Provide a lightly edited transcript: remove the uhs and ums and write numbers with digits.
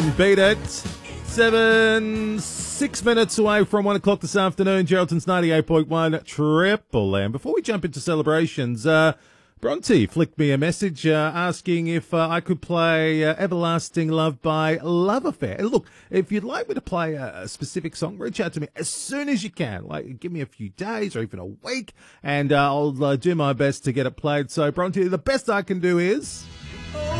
beat it. 6 minutes away from 1 o'clock this afternoon. Geraldton's 98.1 Triple M. Before we jump into celebrations, Bronte flicked me a message asking if I could play Everlasting Love by Love Affair. And look, if you'd like me to play a specific song, reach out to me as soon as you can. Like, give me a few days or even a week, and I'll do my best to get it played. So, Bronte, the best I can do is...